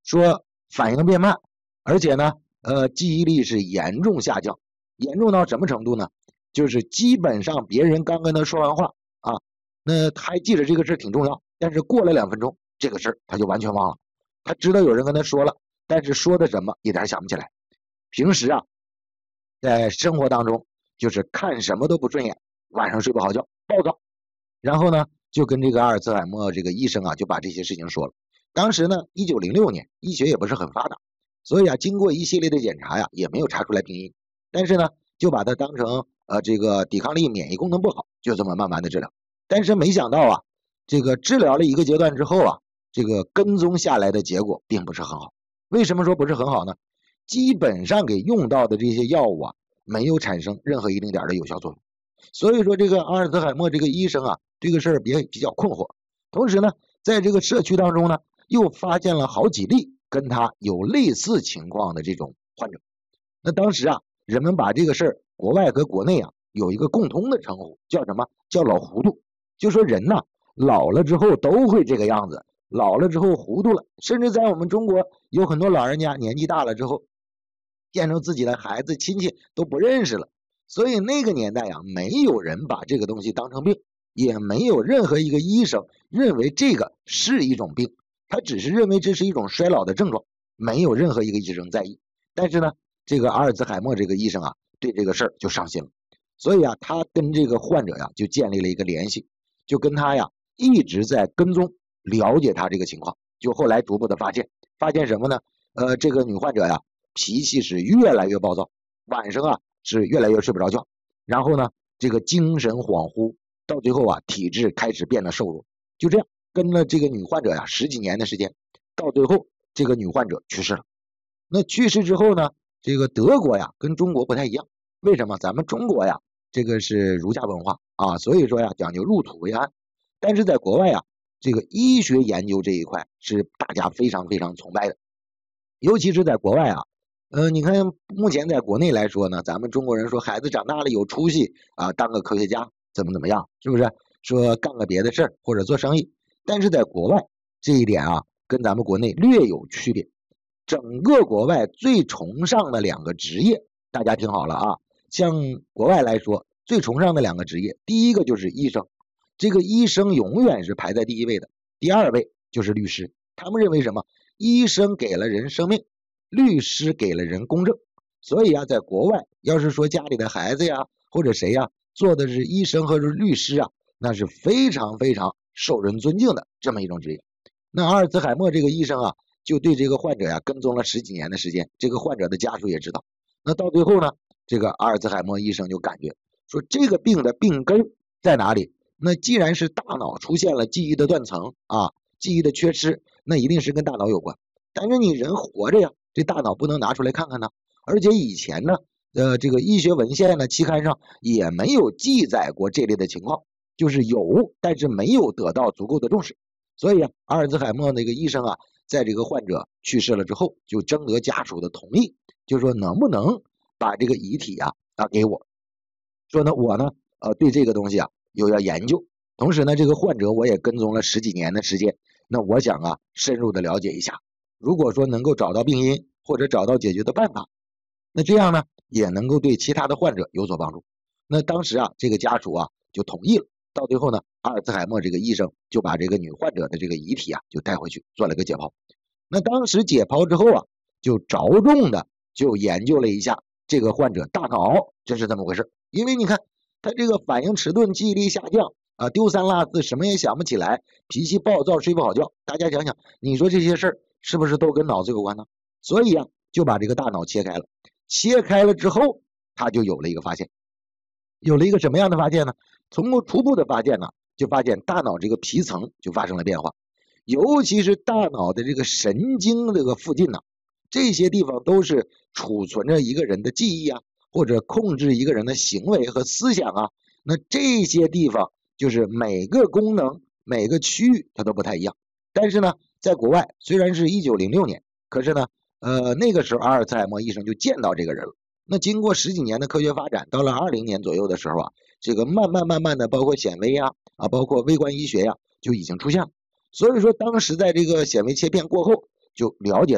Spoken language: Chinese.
说反应变慢，而且呢，记忆力是严重下降，严重到什么程度呢？就是基本上别人刚跟他说完话啊，那他还记着这个事挺重要，但是过了2分钟，这个事他就完全忘了。他知道有人跟他说了，但是说的什么一点想不起来。平时啊，在生活当中就是看什么都不顺眼，晚上睡不好觉，暴躁。然后呢，就跟这个阿尔茨海默这个医生啊，就把这些事情说了。当时呢，1906年，医学也不是很发达，所以啊，经过一系列的检查呀，也没有查出来病因。但是呢，就把它当成这个抵抗力、免疫功能不好，就这么慢慢的治疗。但是没想到啊，这个治疗了一个阶段之后啊，这个跟踪下来的结果并不是很好。为什么说不是很好呢？基本上给用到的这些药物啊，没有产生任何一丁点的有效作用。所以说，这个阿尔茨海默这个医生啊，这个事儿比较困惑。同时呢，在这个社区当中呢，又发现了好几例跟他有类似情况的这种患者。那当时啊，人们把这个事儿，国外和国内啊，有一个共通的称呼，叫什么？叫老糊涂。就说人呐，老了之后都会这个样子，老了之后糊涂了。甚至在我们中国，有很多老人家年纪大了之后，见着自己的孩子、亲戚都不认识了。所以那个年代啊，没有人把这个东西当成病，也没有任何一个医生认为这个是一种病，他只是认为这是一种衰老的症状，没有任何一个医生在意。但是呢，这个阿尔茨海默这个医生啊，对这个事儿就上心了，所以啊，他跟这个患者呀就建立了一个联系，就跟他呀一直在跟踪，了解他这个情况。就后来逐步的发现什么呢？这个女患者呀脾气是越来越暴躁，晚上啊是越来越睡不着觉，然后呢，这个精神恍惚，到最后啊，体质开始变得瘦弱。就这样跟了这个女患者呀10几年的时间，到最后这个女患者去世了。那去世之后呢，这个德国呀跟中国不太一样，为什么？咱们中国呀，这个是儒家文化啊，所以说呀讲究入土为安。但是在国外呀，这个医学研究这一块是大家非常非常崇拜的，尤其是在国外啊。你看目前在国内来说呢，咱们中国人说孩子长大了有出息啊，当个科学家怎么样，是不是？说干个别的事儿或者做生意。但是在国外这一点啊，跟咱们国内略有区别。整个国外最崇尚的2个职业，大家听好了啊，像国外来说，最崇尚的2个职业，第一个就是医生，这个医生永远是排在第1位的。第2位就是律师，他们认为什么？医生给了人生命，律师给了人公正。所以啊，在国外，要是说家里的孩子呀，或者谁呀，做的是医生或者律师啊，那是非常非常受人尊敬的这么一种职业。那阿尔茨海默这个医生啊，就对这个患者呀跟踪了10几年的时间，这个患者的家属也知道。那到最后呢，这个阿尔茨海默医生就感觉说，这个病的病根在哪里？那既然是大脑出现了记忆的断层啊，记忆的缺失，那一定是跟大脑有关。但是你人活着呀，这大脑不能拿出来看看呢。而且以前呢，这个医学文献呢，期刊上也没有记载过这类的情况，就是有，但是没有得到足够的重视。所以啊，阿尔茨海默那个医生啊，在这个患者去世了之后，就征得家属的同意，就说能不能把这个遗体啊给我，说呢我呢对这个东西啊有要研究，同时呢这个患者我也跟踪了10几年的时间，那我想啊深入的了解一下，如果说能够找到病因或者找到解决的办法，那这样呢也能够对其他的患者有所帮助。那当时啊这个家属啊就同意了。到最后呢，阿尔茨海默这个医生就把这个女患者的这个遗体啊就带回去做了个解剖。那当时解剖之后啊，就着重的就研究了一下这个患者大脑，这是怎么回事？因为你看他这个反应迟钝、记忆力下降啊，丢三落四，什么也想不起来，脾气暴躁，睡不好觉。大家想想，你说这些事儿是不是都跟脑子有关呢？所以啊，就把这个大脑切开了。切开了之后，他就有了一个发现，有了一个什么样的发现呢？通过初步的发现呢，就发现大脑这个皮层就发生了变化，尤其是大脑的这个神经这个附近呢，这些地方都是储存着一个人的记忆啊，或者控制一个人的行为和思想啊。那这些地方就是每个功能、每个区域它都不太一样。但是呢，在国外虽然是1906年，可是呢，那个时候阿尔茨海默医生就见到这个人了。那经过10几年的科学发展，到了20年左右的时候啊，这个慢慢的，包括显微呀，包括微观医学呀，就已经出现了。所以说，当时在这个显微切片过后，就了解